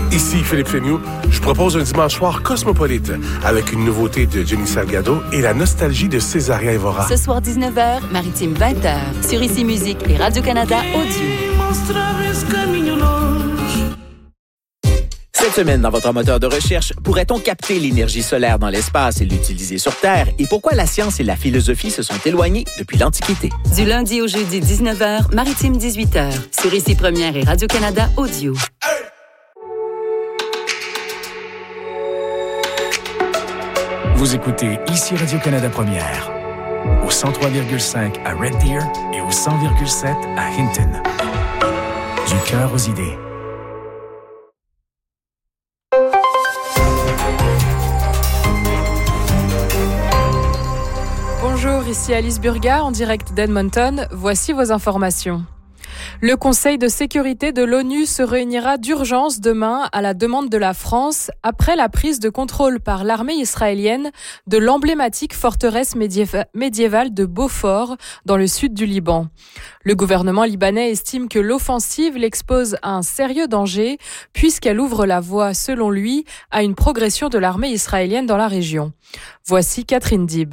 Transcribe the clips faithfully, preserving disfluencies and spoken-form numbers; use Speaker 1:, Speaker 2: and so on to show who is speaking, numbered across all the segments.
Speaker 1: Ici Philippe Féniou, je propose un dimanche soir cosmopolite avec une nouveauté de Jenny Salgado et la nostalgie de Césaria Evora.
Speaker 2: Ce soir dix-neuf heures, Maritime vingt heures, sur Ici Musique et Radio-Canada Audio.
Speaker 3: Cette semaine, dans votre moteur de recherche, pourrait-on capter l'énergie solaire dans l'espace et l'utiliser sur Terre? Et pourquoi la science et la philosophie se sont éloignées depuis l'Antiquité?
Speaker 2: Du lundi au jeudi dix-neuf heures, Maritime dix-huit heures, sur Ici Première et Radio-Canada Audio.
Speaker 4: Vous écoutez Ici Radio-Canada Première, au cent trois virgule cinq à Red Deer et au cent virgule sept à Hinton. Du cœur aux idées.
Speaker 5: Bonjour, ici Alice Burga en direct d'Edmonton. Voici vos informations. Le Conseil de sécurité de l'ONU se réunira d'urgence demain à la demande de la France après la prise de contrôle par l'armée israélienne de l'emblématique forteresse médiéva- médiévale de Beaufort dans le sud du Liban. Le gouvernement libanais estime que l'offensive l'expose à un sérieux danger puisqu'elle ouvre la voie, selon lui, à une progression de l'armée israélienne dans la région. Voici Catherine Dib.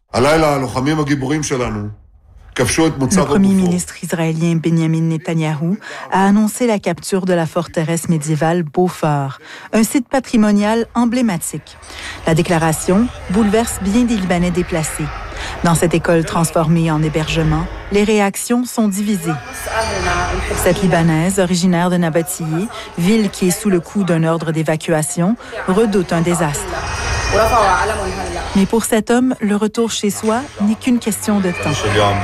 Speaker 6: Le premier ministre israélien Benjamin Netanyahou a annoncé la capture de la forteresse médiévale Beaufort, un site patrimonial emblématique. La déclaration bouleverse bien des Libanais déplacés. Dans cette école transformée en hébergement, les réactions sont divisées. Cette Libanaise, originaire de Nabatéa, ville qui est sous le coup d'un ordre d'évacuation, redoute un désastre. Mais pour cet homme, le retour chez soi n'est qu'une question de temps.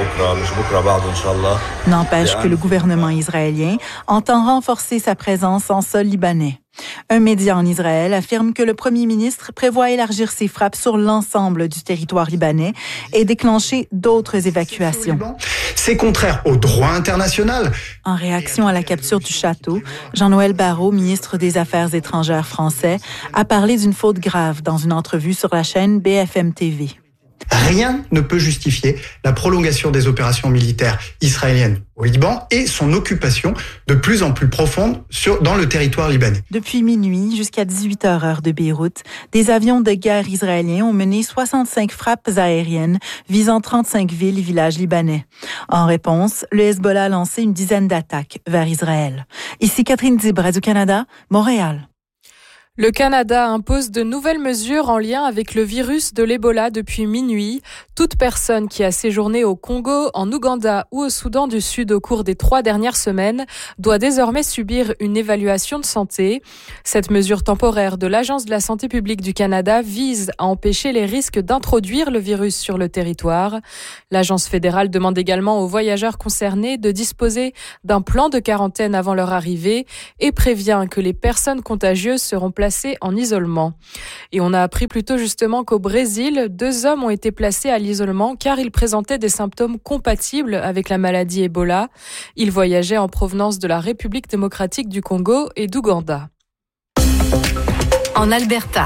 Speaker 6: N'empêche que le gouvernement israélien entend renforcer sa présence en sol libanais. Un média en Israël affirme que le premier ministre prévoit élargir ses frappes sur l'ensemble du territoire libanais et déclencher d'autres évacuations.
Speaker 7: C'est contraire au droit international.
Speaker 6: En réaction à la capture du château, Jean-Noël Barrot, ministre des Affaires étrangères français, a parlé d'une faute grave dans une entrevue sur la chaîne B F M T V.
Speaker 7: Rien ne peut justifier la prolongation des opérations militaires israéliennes au Liban et son occupation de plus en plus profonde sur, dans le territoire libanais.
Speaker 6: Depuis minuit jusqu'à dix-huit heures heure de Beyrouth, des avions de guerre israéliens ont mené soixante-cinq frappes aériennes visant trente-cinq villes et villages libanais. En réponse, le Hezbollah a lancé une dizaine d'attaques vers Israël. Ici Catherine Dib, Radio-Canada, Montréal.
Speaker 5: Le Canada impose de nouvelles mesures en lien avec le virus de l'Ebola depuis minuit. Toute personne qui a séjourné au Congo, en Ouganda ou au Soudan du Sud au cours des trois dernières semaines doit désormais subir une évaluation de santé. Cette mesure temporaire de l'Agence de la santé publique du Canada vise à empêcher les risques d'introduire le virus sur le territoire. L'Agence fédérale demande également aux voyageurs concernés de disposer d'un plan de quarantaine avant leur arrivée et prévient que les personnes contagieuses seront placées en isolement. Et on a appris plus tôt justement qu'au Brésil, deux hommes ont été placés à l'isolement car ils présentaient des symptômes compatibles avec la maladie Ebola. Ils voyageaient en provenance de la République démocratique du Congo et d'Ouganda.
Speaker 2: En Alberta.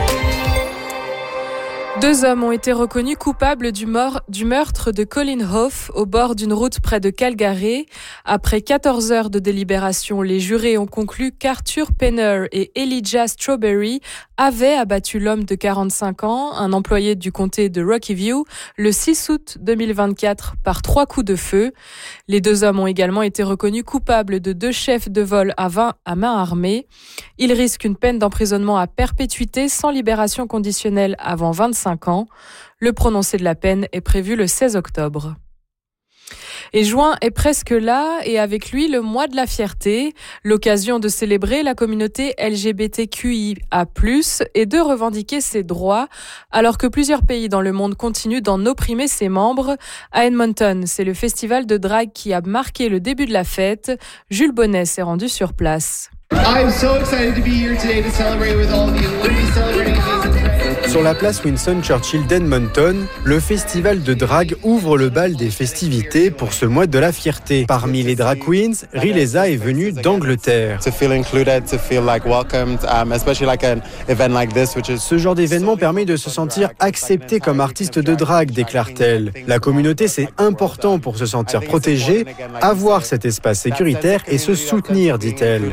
Speaker 5: Deux hommes ont été reconnus coupables du, mort, du meurtre de Colin Hoff au bord d'une route près de Calgary. Après quatorze heures de délibération, les jurés ont conclu qu'Arthur Penner et Elijah Strawberry avaient abattu l'homme de quarante-cinq ans, un employé du comté de Rocky View, le six août deux mille vingt-quatre par trois coups de feu. Les deux hommes ont également été reconnus coupables de deux chefs de vol à, vingt à main armée. Ils risquent une peine d'emprisonnement à perpétuité sans libération conditionnelle avant vingt-cinq ans. Le prononcé de la peine est prévu le seize octobre. Et juin est presque là et avec lui le mois de la fierté, l'occasion de célébrer la communauté L G B T Q I A plus, et de revendiquer ses droits, alors que plusieurs pays dans le monde continuent d'en opprimer ses membres. À Edmonton, c'est le festival de drague qui a marqué le début de la fête. Jules Bonnet s'est rendu sur place.
Speaker 8: I'm so excited to be here today to celebrate with all of you. We'll be celebrating Amazing Thread. Sur la place Winston Churchill d'Edmonton, le festival de drague ouvre le bal des festivités pour ce mois de la fierté. Parmi les drag queens, Rileza est venue d'Angleterre. Ce genre d'événement permet de se sentir accepté comme artiste de drague, déclare-t-elle. La communauté, c'est important pour se sentir protégé, avoir cet espace sécuritaire et se soutenir, dit-elle.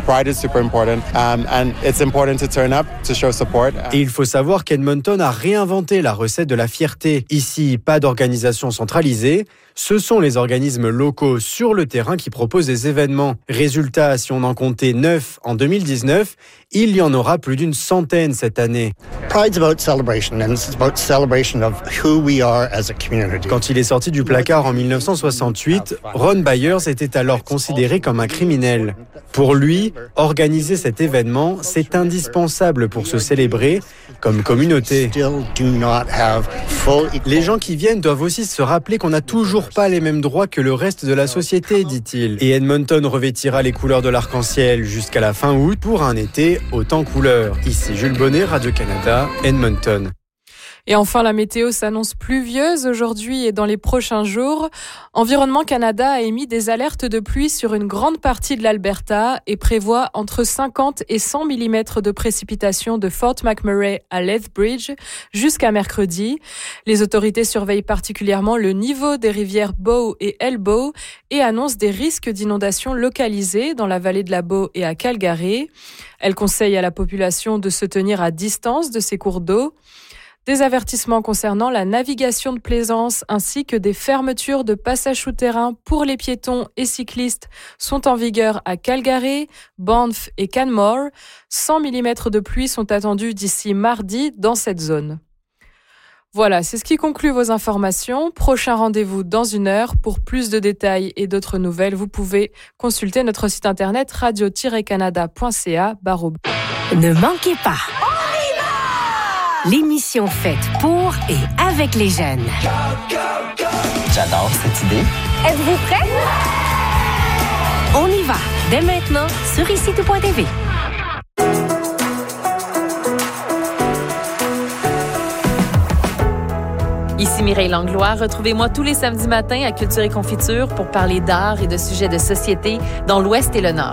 Speaker 8: Et il faut savoir qu'Edmonton a réinventé la recette de la fierté. Ici, pas d'organisation centralisée. Ce sont les organismes locaux sur le terrain qui proposent des événements. Résultat, si on en comptait neuf en deux mille dix-neuf, il y en aura plus d'une centaine cette année.
Speaker 9: Pride's about celebration, and it's about celebration of who we are as a community.
Speaker 8: Quand il est sorti du placard en dix-neuf cent soixante-huit, Ron Byers était alors considéré comme un criminel. Pour lui, organiser cet événement, c'est indispensable pour se célébrer comme communauté. Les gens qui viennent doivent aussi se rappeler qu'on n'a toujours pas les mêmes droits que le reste de la société, dit-il. Et Edmonton revêtira les couleurs de l'arc-en-ciel jusqu'à la fin août pour un été haut en couleurs. Ici Jules Bonnet, Radio-Canada, Edmonton.
Speaker 5: Et enfin, la météo s'annonce pluvieuse aujourd'hui et dans les prochains jours. Environnement Canada a émis des alertes de pluie sur une grande partie de l'Alberta et prévoit entre cinquante et cent millimètres de précipitations de Fort McMurray à Lethbridge jusqu'à mercredi. Les autorités surveillent particulièrement le niveau des rivières Bow et Elbow et annoncent des risques d'inondations localisées dans la vallée de la Bow et à Calgary. Elles conseillent à la population de se tenir à distance de ces cours d'eau. Des avertissements concernant la navigation de plaisance ainsi que des fermetures de passages souterrains pour les piétons et cyclistes sont en vigueur à Calgary, Banff et Canmore. cent millimètres de pluie sont attendus d'ici mardi dans cette zone. Voilà, c'est ce qui conclut vos informations. Prochain rendez-vous dans une heure. Pour plus de détails et d'autres nouvelles, vous pouvez consulter notre site internet radio tiret canada point c a barre.
Speaker 10: Ne manquez pas l'émission faite pour et avec les jeunes.
Speaker 3: J'adore cette idée.
Speaker 10: Êtes-vous prêts? On y va, dès maintenant, sur ici tout point t v.
Speaker 11: Ici Mireille Langlois. Retrouvez-moi tous les samedis matins à Culture et Confiture pour parler d'art et de sujets de société dans l'Ouest et le Nord.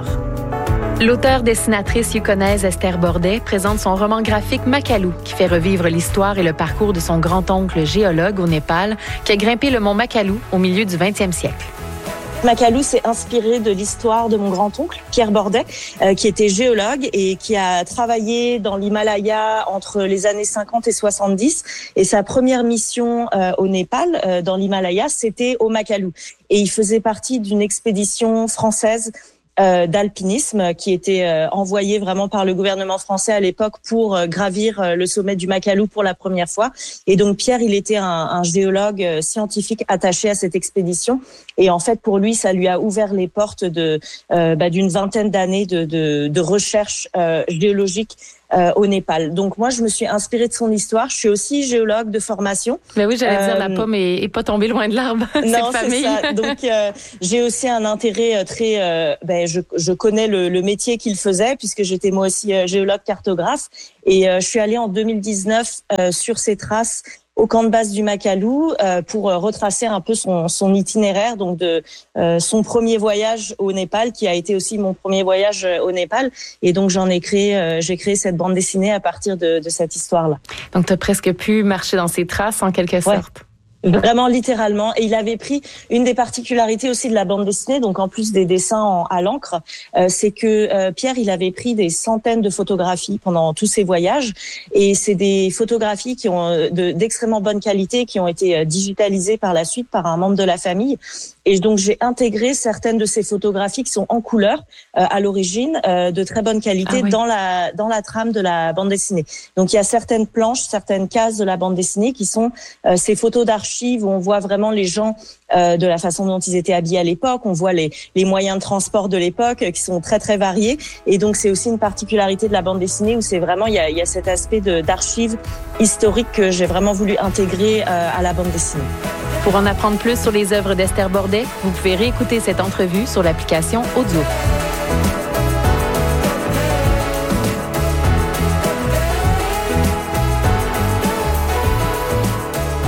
Speaker 11: L'auteure-dessinatrice yukonnaise Esther Bordet présente son roman graphique Makalu, qui fait revivre l'histoire et le parcours de son grand-oncle géologue au Népal, qui a grimpé le mont Makalu au milieu du vingtième siècle.
Speaker 12: Makalu s'est inspiré de l'histoire de mon grand-oncle, Pierre Bordet, euh, qui était géologue et qui a travaillé dans l'Himalaya entre les années cinquante et soixante-dix. Et sa première mission euh, au Népal, euh, dans l'Himalaya, c'était au Makalu. Et il faisait partie d'une expédition française Euh, d'alpinisme qui était euh, envoyé vraiment par le gouvernement français à l'époque pour euh, gravir euh, le sommet du Makalu pour la première fois. Et donc Pierre, il était un, un géologue euh, scientifique attaché à cette expédition. Et en fait, pour lui, ça lui a ouvert les portes de euh, bah, d'une vingtaine d'années de, de, de recherche euh, géologique Euh, au Népal. Donc moi, je me suis inspirée de son histoire. Je suis aussi géologue de formation.
Speaker 11: Mais oui, j'allais euh, dire, la pomme est, est pas tombée loin de l'arbre.
Speaker 12: Non, c'est ça. Donc euh, j'ai aussi un intérêt très. Euh, ben, je, je connais le, le métier qu'il faisait puisque j'étais moi aussi euh, géologue cartographe. Et euh, je suis allée en deux mille dix-neuf euh, sur ses traces au camp de base du Makalu euh, pour euh, retracer un peu son, son itinéraire, donc de euh, son premier voyage au Népal, qui a été aussi mon premier voyage euh, au Népal. Et donc j'en ai créé, euh, j'ai créé cette bande dessinée à partir de, de cette histoire-là.
Speaker 11: Donc tu as presque pu marcher dans ses traces en quelque sorte.
Speaker 12: Ouais. Vraiment littéralement. Et il avait pris une des particularités aussi de la bande dessinée, donc en plus des dessins en, à l'encre, euh, c'est que euh, Pierre, il avait pris des centaines de photographies pendant tous ses voyages. Et c'est des photographies qui ont de, d'extrêmement bonne qualité, qui ont été digitalisées par la suite par un membre de la famille. Et donc j'ai intégré certaines de ces photographies qui sont en couleur euh, à l'origine, euh, de très bonne qualité, ah oui. dans la dans la trame de la bande dessinée. Donc il y a certaines planches, certaines cases de la bande dessinée qui sont euh, ces photos d'archives où on voit vraiment les gens euh, de la façon dont ils étaient habillés à l'époque. On voit les les moyens de transport de l'époque euh, qui sont très très variés. Et donc c'est aussi une particularité de la bande dessinée où c'est vraiment il y a il y a cet aspect de d'archives historiques que j'ai vraiment voulu intégrer euh, à la bande dessinée.
Speaker 11: Pour en apprendre plus sur les œuvres d'Esther Bordet, vous pouvez réécouter cette entrevue sur l'application Audio.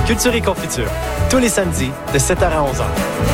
Speaker 13: Culture et Confiture, tous les samedis de sept heures à onze heures.